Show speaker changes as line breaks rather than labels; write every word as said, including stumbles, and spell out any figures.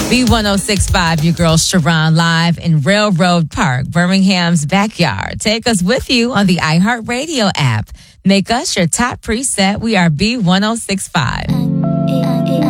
B one oh six point five, your girl Sharon, live in Railroad Park, Birmingham's backyard. Take us with you on the iHeartRadio app. Make us your top preset. We are B one oh six point five.